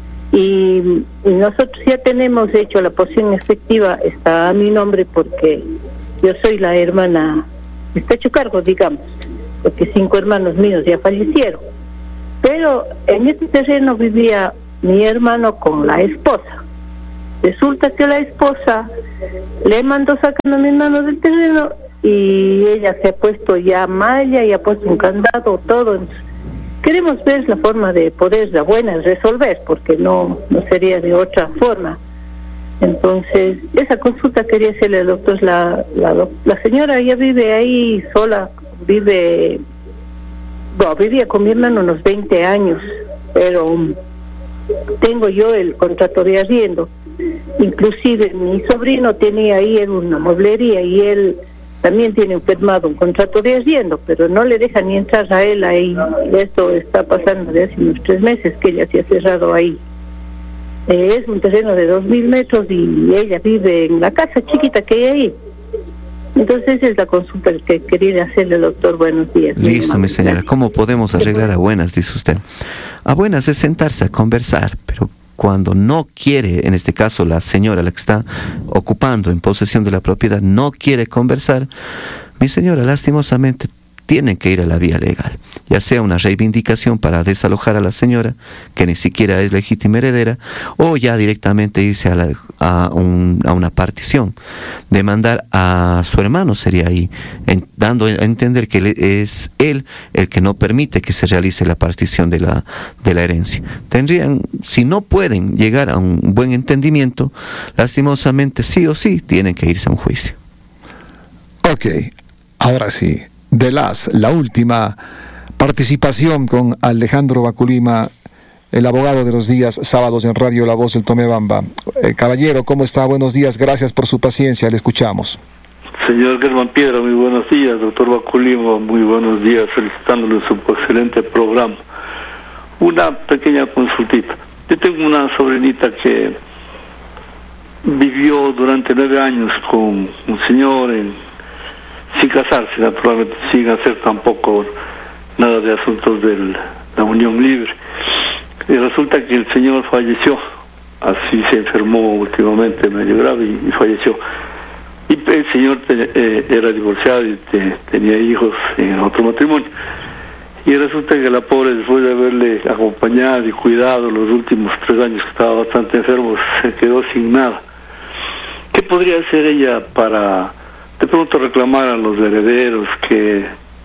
Y, y nosotros ya tenemos hecho la porción efectiva, está a mi nombre porque yo soy la hermana, está hecho cargo, digamos, porque cinco hermanos míos ya fallecieron. Pero en este terreno vivía mi hermano con la esposa. Resulta que la esposa le mandó sacando a mi hermano del terreno y ella se ha puesto ya malla y ha puesto un candado, todo. Queremos ver la forma de poder, la buena, resolver, porque no, no sería de otra forma. Entonces, esa consulta quería hacerle al doctor. La, la, la señora ya vive ahí sola, vive, bueno, vivía con mi hermano unos veinte años, pero um, tengo yo el contrato de arriendo. Inclusive mi sobrino tenía ahí en una mueblería y él también tiene firmado un contrato de arriendo, pero no le deja ni entrar a él ahí. Esto está pasando de hace unos tres meses que ella se ha cerrado ahí. Eh, es un terreno de dos mil metros y ella vive en la casa chiquita que hay ahí. Entonces esa es la consulta que quería hacerle, doctor. Buenos días. Listo, mi señora. ¿Cómo podemos arreglar a buenas, dice usted? A buenas es sentarse a conversar, pero cuando no quiere, en este caso la señora, la que está ocupando en posesión de la propiedad, no quiere conversar, mi señora, lastimosamente, tienen que ir a la vía legal, ya sea una reivindicación para desalojar a la señora, que ni siquiera es legítima heredera, o ya directamente irse a, la, a, un, a una partición. Demandar a su hermano sería ahí, en, dando a entender que es él el que no permite que se realice la partición de la, de la herencia. Tendrían, si no pueden llegar a un buen entendimiento, lastimosamente sí o sí tienen que irse a un juicio. Ok, ahora sí. De las, la última participación con Alejandro Baculima, el abogado de los días sábados en Radio La Voz del Tomebamba. Eh, caballero, ¿cómo está? Buenos días, gracias por su paciencia, le escuchamos. Señor Germán Piedra, muy buenos días. Doctor Baculima, muy buenos días, felicitándole su excelente programa. Una pequeña consultita. Yo tengo una sobrinita que vivió durante nueve años con un señor en sin casarse, naturalmente, sin hacer tampoco nada de asuntos de la unión libre. Y resulta que el señor falleció, así se enfermó últimamente, medio grave, y, y falleció. Y el señor te, eh, era divorciado y te, tenía hijos en otro matrimonio. Y resulta que la pobre, después de haberle acompañado y cuidado los últimos tres años que estaba bastante enfermo, se quedó sin nada. ¿Qué podría hacer ella para de pronto reclamar a los herederos que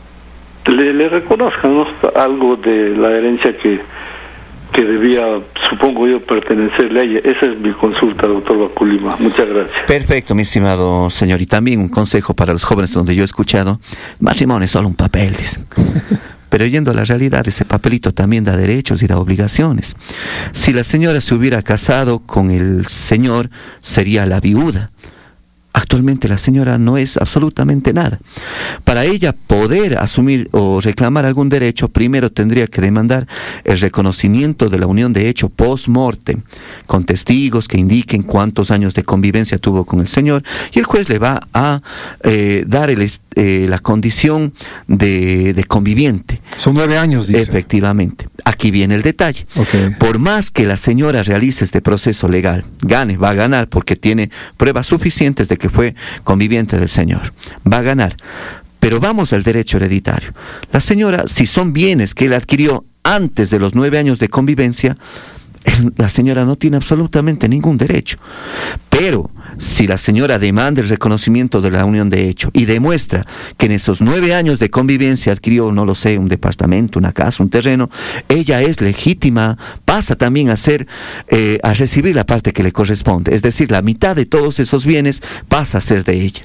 le, le reconozcan, ¿no?, algo de la herencia que, que debía, supongo yo, pertenecerle a ella? Esa es mi consulta, doctor Baculima. Muchas gracias. Perfecto, mi estimado señor. Y también un consejo para los jóvenes, donde yo he escuchado: matrimonio es solo un papel, dicen. Pero yendo a la realidad, ese papelito también da derechos y da obligaciones. Si la señora se hubiera casado con el señor, sería la viuda. Actualmente la señora no es absolutamente nada. Para ella poder asumir o reclamar algún derecho, primero tendría que demandar el reconocimiento de la unión de hecho post-mortem, con testigos que indiquen cuántos años de convivencia tuvo con el señor, y el juez le va a eh, dar el, eh, la condición de, de conviviente. Son nueve años, dice. Efectivamente. Aquí viene el detalle. Okay. Por más que la señora realice este proceso legal, gane, va a ganar, porque tiene pruebas suficientes de que fue conviviente del señor. Va a ganar. Pero vamos al derecho hereditario. La señora, si son bienes que él adquirió antes de los nueve años de convivencia, la señora no tiene absolutamente ningún derecho. Pero si la señora demanda el reconocimiento de la unión de hecho y demuestra que en esos nueve años de convivencia adquirió, no lo sé, un departamento, una casa, un terreno, ella es legítima, pasa también a ser, eh, a recibir la parte que le corresponde. Es decir, la mitad de todos esos bienes pasa a ser de ella.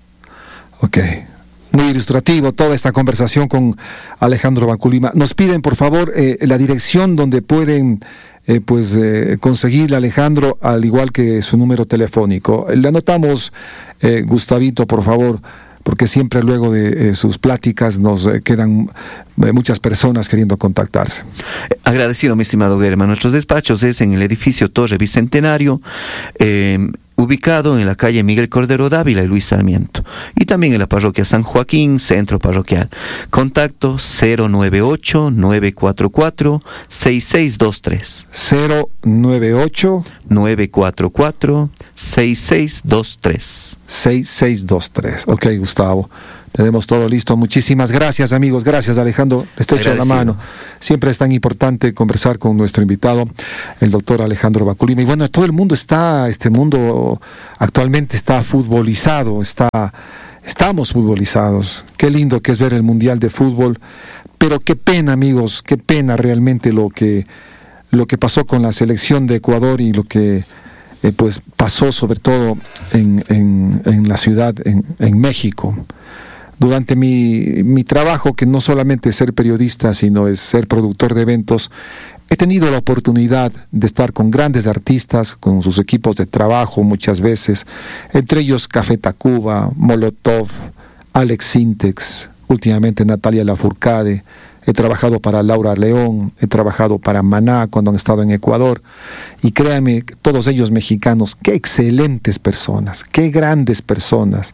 Ok. Muy ilustrativo toda esta conversación con Alejandro Baculima. Nos piden, por favor, eh, la dirección donde pueden eh, pues eh, conseguir a Alejandro, al igual que su número telefónico. Le anotamos, eh, Gustavito, por favor, porque siempre luego de eh, sus pláticas nos eh, quedan eh, muchas personas queriendo contactarse. Agradecido, mi estimado Germán. Nuestros despachos es en el edificio Torre Bicentenario, eh, ubicado en la calle Miguel Cordero Dávila y Luis Sarmiento, y también en la parroquia San Joaquín, centro parroquial. Contacto cero nueve ocho, nueve cuatro cuatro, seis seis dos tres. cero nueve ocho, nueve cuatro cuatro, seis seis dos tres. seis seis dos tres. Ok, Gustavo. Tenemos todo listo. Muchísimas gracias, amigos. Gracias, Alejandro. Le estoy echando la mano. Siempre es tan importante conversar con nuestro invitado, el doctor Alejandro Baculima. Y bueno, todo el mundo está, este mundo actualmente está futbolizado, está, estamos futbolizados. Qué lindo que es ver el Mundial de Fútbol. Pero qué pena, amigos, qué pena realmente lo que, lo que pasó con la selección de Ecuador y lo que eh, pues pasó sobre todo en, en, en la ciudad, en, en México. Durante mi, mi trabajo, que no solamente es ser periodista, sino es ser productor de eventos, he tenido la oportunidad de estar con grandes artistas, con sus equipos de trabajo muchas veces, entre ellos Café Tacuba, Molotov, Alex Sintex, últimamente Natalia Lafourcade. He trabajado para Laura León, he trabajado para Maná cuando han estado en Ecuador, y créanme, todos ellos mexicanos, qué excelentes personas, qué grandes personas.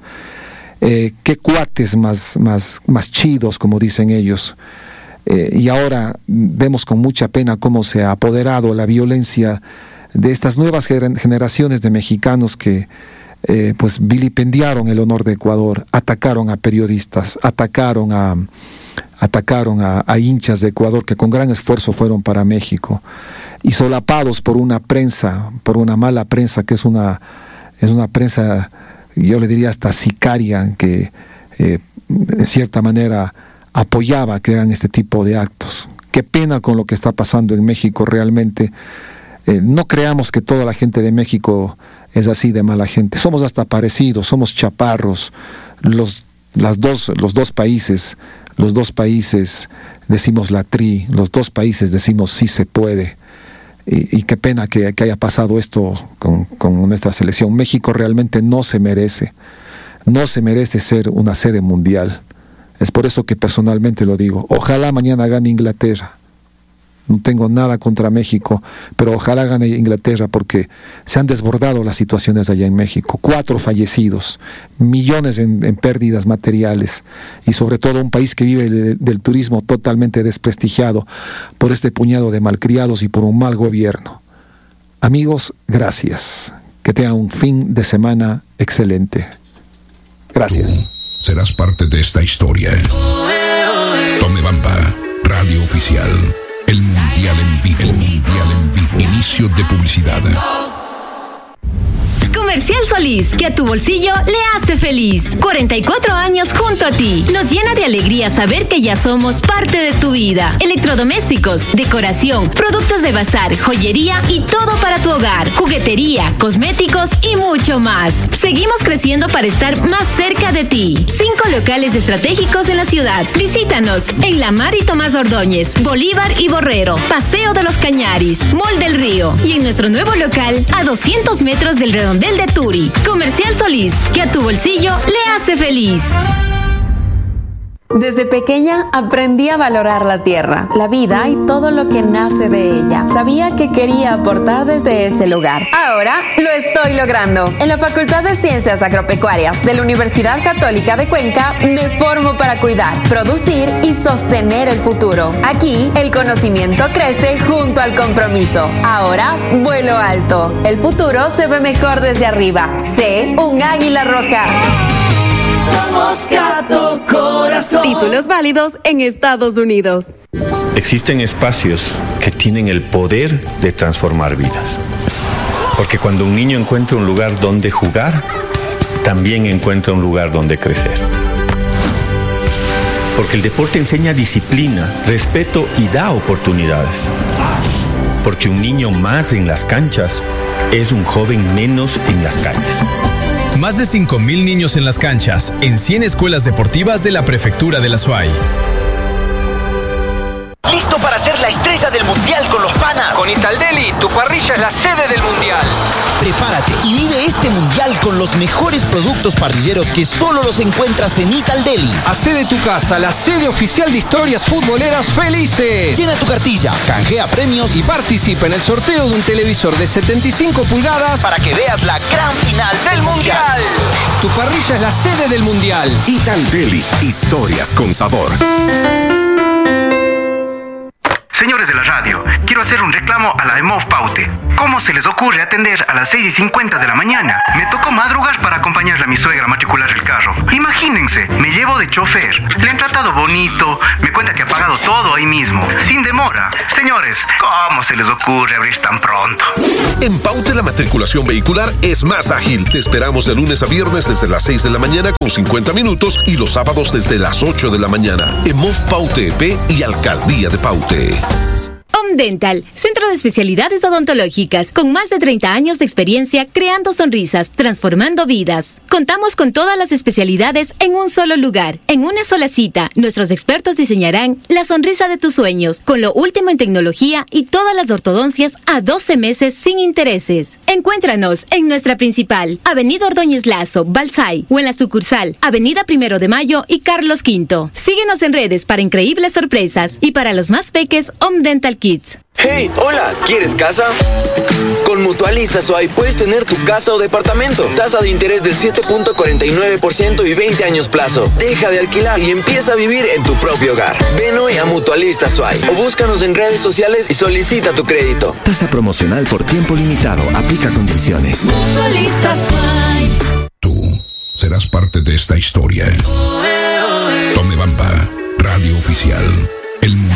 Eh, qué cuates más, más, más chidos, como dicen ellos. Eh, y ahora vemos con mucha pena cómo se ha apoderado la violencia de estas nuevas generaciones de mexicanos que eh, pues vilipendiaron el honor de Ecuador, atacaron a periodistas, atacaron a, atacaron a, a hinchas de Ecuador que con gran esfuerzo fueron para México, y solapados por una prensa, por una mala prensa que es una, es una prensa, yo le diría hasta sicaria, que eh, de cierta manera apoyaba que hagan este tipo de actos. Qué pena con lo que está pasando en México realmente. Eh, no creamos que toda la gente de México es así de mala gente. Somos hasta parecidos, somos chaparros. Los, las dos, los dos países, los dos países decimos la tri, los dos países decimos sí se puede. Y, y qué pena que, que haya pasado esto con, con nuestra selección. México realmente no se merece, no se merece ser una sede mundial. Es por eso que personalmente lo digo. Ojalá mañana gane Inglaterra. No tengo nada contra México, pero ojalá gane Inglaterra, porque se han desbordado las situaciones allá en México. Cuatro fallecidos, millones en, en pérdidas materiales, y sobre todo un país que vive de, del turismo totalmente desprestigiado por este puñado de malcriados y por un mal gobierno. Amigos, gracias. Que tengan un fin de semana excelente. Gracias. Tú serás parte de esta historia. Tomebamba, radio oficial. El Mundial en vivo. El Mundial en vivo. Inicio de publicidad. Comercial Solís, que a tu bolsillo le hace feliz. cuarenta y cuatro años junto a ti. Nos llena de alegría saber que ya somos parte de tu vida. Electrodomésticos, decoración, productos de bazar, joyería y todo para tu hogar. Juguetería, cosméticos y mucho más. Seguimos creciendo para estar más cerca de ti. Cinco locales estratégicos en la ciudad. Visítanos en La Mar y Tomás Ordóñez, Bolívar y Borrero, Paseo de los Cañaris, Mall del Río, y en nuestro nuevo local a doscientos metros del redondel de Turi. Comercial Solís, que a tu bolsillo le hace feliz. Desde pequeña aprendí a valorar la tierra, la vida y todo lo que nace de ella. Sabía que quería aportar desde ese lugar. Ahora lo estoy logrando. En la Facultad de Ciencias Agropecuarias de la Universidad Católica de Cuenca me formo para cuidar, producir y sostener el futuro. Aquí el conocimiento crece junto al compromiso. Ahora vuelo alto. El futuro se ve mejor desde arriba. Sé un águila roja. Somos Gato Corazón. Títulos válidos en Estados Unidos. Existen espacios que tienen el poder de transformar vidas. Porque cuando un niño encuentra un lugar donde jugar, también encuentra un lugar donde crecer. Porque el deporte enseña disciplina, respeto y da oportunidades. Porque un niño más en las canchas es un joven menos en las calles. Más de cinco mil niños en las canchas, en cien escuelas deportivas de la Prefectura de la S U A Y. ¿Listo para ser la estrella del Mundial con los campanas. Con Italdeli, tu parrilla es la sede del Mundial. Prepárate y vive este Mundial con los mejores productos parrilleros que solo los encuentras en Italdeli. Hacé de tu casa la sede oficial de historias futboleras felices. Llena tu cartilla, canjea premios y participa en el sorteo de un televisor de setenta y cinco pulgadas para que veas la gran final del Mundial. Tu parrilla es la sede del Mundial. Italdeli, historias con sabor. Señores de la radio, quiero hacer un reclamo a la EMOV Paute. ¿Cómo se les ocurre atender a las seis y cincuenta de la mañana? Me tocó madrugar para acompañarle a mi suegra a matricular el carro. Imagínense, me llevo de chofer. Le han tratado bonito, me cuenta que ha pagado todo ahí mismo, sin demora. Señores, ¿cómo se les ocurre abrir tan pronto? En Paute la matriculación vehicular es más ágil. Te esperamos de lunes a viernes desde las seis de la mañana con cincuenta minutos y los sábados desde las ocho de la mañana. EMOV Paute E P y Alcaldía de Paute. Omdental, centro de especialidades odontológicas, con más de treinta años de experiencia creando sonrisas, transformando vidas. Contamos con todas las especialidades en un solo lugar, en una sola cita. Nuestros expertos diseñarán la sonrisa de tus sueños, con lo último en tecnología y todas las ortodoncias a doce meses sin intereses. Encuéntranos en nuestra principal, Avenida Ordóñez Lazo, Balsay, o en la sucursal, Avenida Primero de Mayo y Carlos Quinto. Síguenos en redes para increíbles sorpresas y para los más peques, Omdental Kids. Hey, hola, ¿quieres casa? Con Mutualista Suay puedes tener tu casa o departamento. Tasa de interés del siete punto cuarenta y nueve por ciento y veinte años plazo. Deja de alquilar y empieza a vivir en tu propio hogar. Ven hoy a Mutualista Suay o búscanos en redes sociales y solicita tu crédito. Tasa promocional por tiempo limitado. Aplica condiciones. Mutualista Suay. Tú serás parte de esta historia. Tomebamba, radio oficial. El